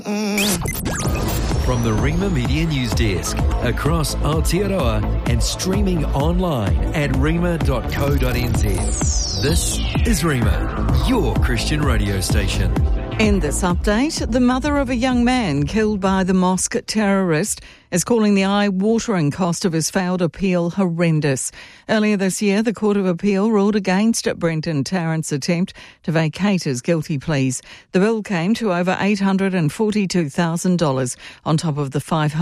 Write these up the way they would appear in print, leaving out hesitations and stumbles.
From the Rima Media News Desk, across Aotearoa and streaming online at rima.co.nz. This is Rima, your Christian radio station. In this update, the mother of a young man killed by the mosque terrorist is calling the eye-watering cost of his failed appeal horrendous. Earlier this year, the Court of Appeal ruled against Brenton Tarrant's attempt to vacate his guilty pleas. The bill came to over $842,000 on top of the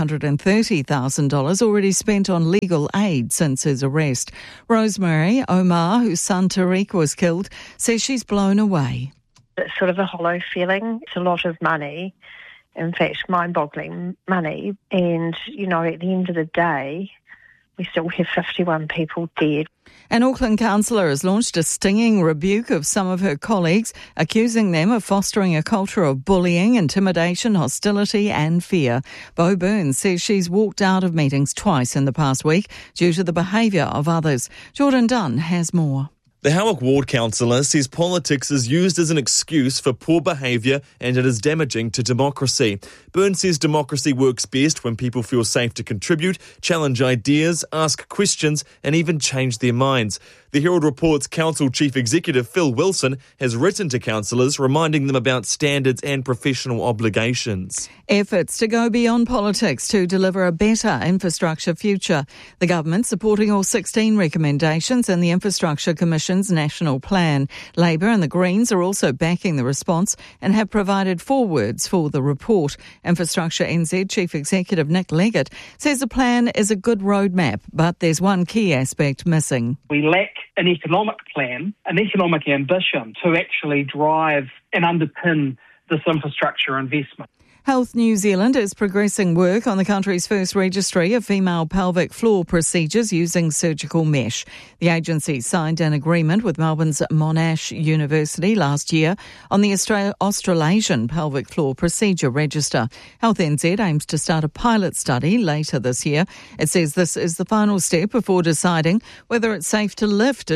$530,000 already spent on legal aid since his arrest. Rosemary Omar, whose son Tariq was killed, says she's blown away. It's sort of a hollow feeling. It's a lot of money, in fact, mind-boggling money. And, you know, at the end of the day, we still have 51 people dead. An Auckland councillor has launched a stinging rebuke of some of her colleagues, accusing them of fostering a culture of bullying, intimidation, hostility and fear. Bo Burns says she's walked out of meetings twice in the past week due to the behaviour of others. Jordan Dunn has more. The Howick Ward councillor says politics is used as an excuse for poor behaviour and it is damaging to democracy. Burns says democracy works best when people feel safe to contribute, challenge ideas, ask questions and even change their minds. The Herald reports Council Chief Executive Phil Wilson has written to councillors reminding them about standards and professional obligations. Efforts to go beyond politics to deliver a better infrastructure future. The government supporting all 16 recommendations in the Infrastructure Commission's national plan. Labor and the Greens are also backing the response and have provided forewords for the report. Infrastructure NZ Chief Executive Nick Leggett says the plan is a good roadmap, but there's one key aspect missing. We lack an economic plan, an economic ambition to actually drive and underpin this infrastructure investment. Health New Zealand is progressing work on the country's first registry of female pelvic floor procedures using surgical mesh. The agency signed an agreement with Melbourne's Monash University last year on the Australasian pelvic floor procedure register. Health NZ aims to start a pilot study later this year. It says this is the final step before deciding whether it's safe to lift a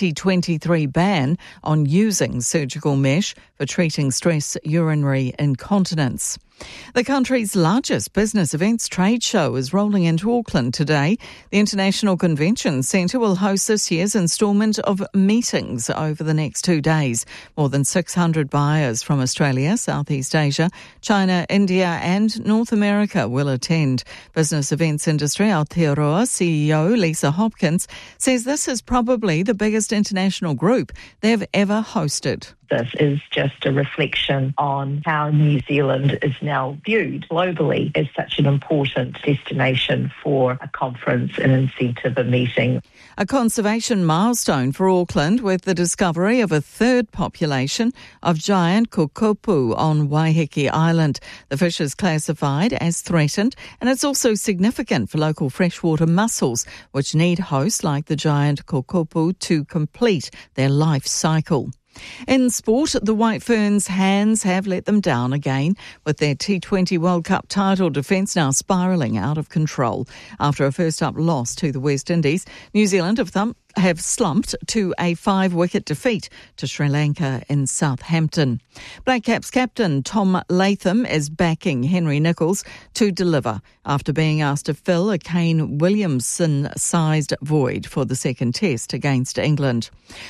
2023 ban on using surgical mesh for treating stress urinary incontinence. The country's largest business events trade show is rolling into Auckland today. The International Convention Centre will host this year's instalment of meetings over the next 2 days. More than 600 buyers from Australia, Southeast Asia, China, India and North America will attend. Business Events Industry Aotearoa CEO Lisa Hopkins says this is probably the biggest international group they've ever hosted. This is just a reflection on how New Zealand is now viewed globally as such an important destination for a conference, an incentive, a meeting. A conservation milestone for Auckland with the discovery of a third population of giant kukupu on Waiheke Island. The fish is classified as threatened and it's also significant for local freshwater mussels, which need hosts like the giant kukupu to complete their life cycle. In sport, the White Ferns' hands have let them down again, with their T20 World Cup title defence now spiralling out of control. After a first-up loss to the West Indies, New Zealand have slumped to a 5-wicket defeat to Sri Lanka in Southampton. Black Caps captain Tom Latham is backing Henry Nicholls to deliver after being asked to fill a Kane Williamson-sized void for the second test against England.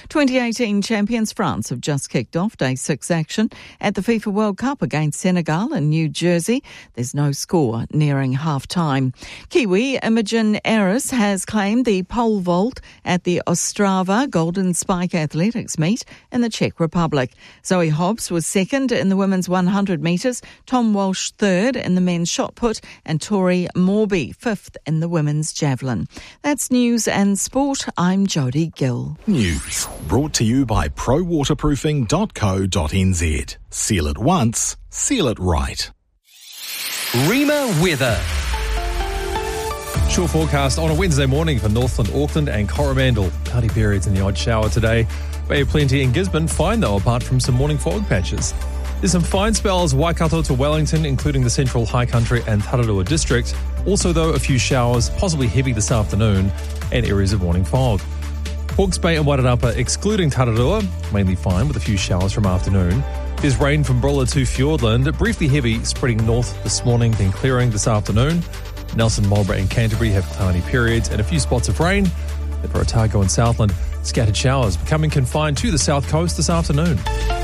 2018 champions France have just kicked off day 6 action at the FIFA World Cup against Senegal in New Jersey. There's no score nearing half-time. Kiwi Imogen Eris has claimed the pole vault at the Ostrava Golden Spike Athletics meet in the Czech Republic. Zoe Hobbs was second in the women's 100 metres, Tom Walsh third in the men's shot put, and Tori Morby fifth in the women's javelin. That's news and sport. I'm Jodie Gill. News brought to you by prowaterproofing.co.nz. Seal it once, seal it right. Rima weather. Short forecast on a Wednesday morning for Northland, Auckland and Coromandel. Cloudy periods and the odd shower today. Bay of Plenty in Gisborne, fine though apart from some morning fog patches. There's some fine spells Waikato to Wellington, including the central high country and Tararua district. Also though a few showers, possibly heavy this afternoon, and areas of morning fog. Hawke's Bay and Wairarapa excluding Tararua, mainly fine with a few showers from afternoon. There's rain from Brilla to Fiordland, briefly heavy, spreading north this morning, then clearing this afternoon. Nelson, Marlborough and Canterbury have cloudy periods and a few spots of rain. At Otago and Southland, scattered showers becoming confined to the south coast this afternoon.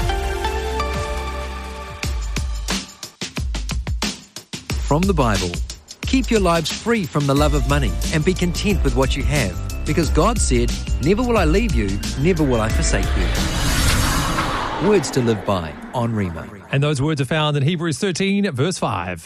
From the Bible, keep your lives free from the love of money and be content with what you have, because God said, "Never will I leave you, never will I forsake you." Words to live by on Rima. And those words are found in Hebrews 13, verse 5.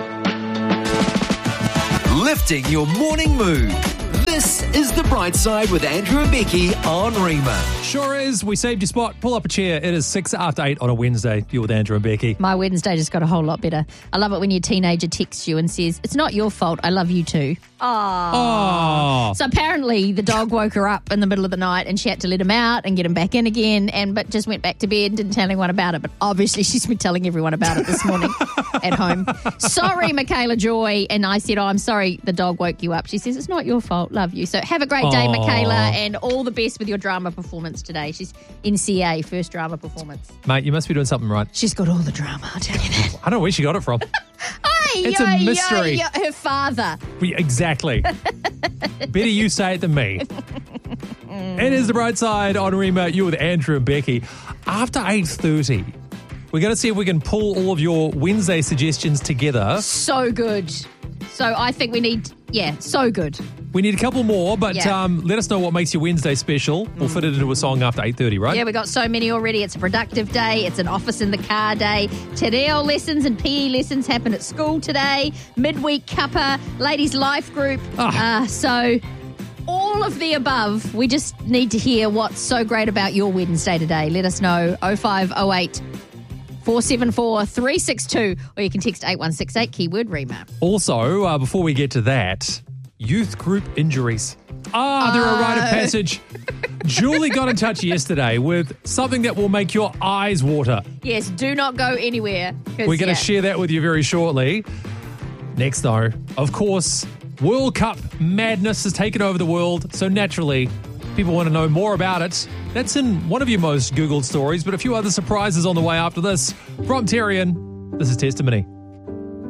Lifting your morning mood. This is The Bright Side with Andrew and Becky on Rima. Sure is. We saved your spot. Pull up a chair. It is 6 after 8 on a Wednesday. You're with Andrew and Becky. My Wednesday just got a whole lot better. I love it when your teenager texts you and says, "It's not your fault, I love you too." Oh. So apparently the dog woke her up in the middle of the night and she had to let him out and get him back in again, but just went back to bed and didn't tell anyone about it. But obviously she's been telling everyone about it this morning at home. Sorry, Michaela Joy. And I said, I'm sorry the dog woke you up. She says, "It's not your fault, love you." So have a great day, Michaela, and all the best with your drama performance today. She's in CA, first drama performance. Mate, you must be doing something right. She's got all the drama, I'll tell you that. I don't know where she got it from. It's a mystery. Her father. Exactly. Better you say it than me. It is The Bright Side on Rima. You're with Andrew and Becky. After 8:30, we're going to see if we can pull all of your Wednesday suggestions together. So good. So I think we need, so good. We need a couple more, but Yeah. let us know what makes your Wednesday special. We'll fit it into a song after 8:30, right? Yeah, we got so many already. It's a productive day. It's an office in the car day. Te reo lessons and PE lessons happen at school today. Midweek cuppa, ladies' life group. So all of the above. We just need to hear what's so great about your Wednesday today. Let us know. 0508 474 362, or you can text 8168, keyword Rima. Also, before we get to that, youth group injuries. They're a rite of passage. Julie got in touch yesterday with something that will make your eyes water. Yes, do not go anywhere. We're going to share that with you very shortly. Next, though, of course, World Cup madness has taken over the world, so naturally, people want to know more about it. That's in one of your most Googled stories, but a few other surprises on the way after this. From Terrian, this is Testimony.